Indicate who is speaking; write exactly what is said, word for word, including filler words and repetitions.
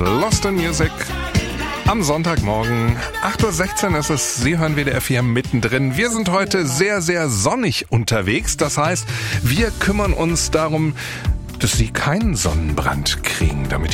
Speaker 1: Lost in Music. Am Sonntagmorgen, acht Uhr sechzehn ist es, Sie hören W D R vier mittendrin. Wir sind heute sehr, sehr sonnig unterwegs. Das heißt, wir kümmern uns darum, dass Sie keinen Sonnenbrand kriegen, damit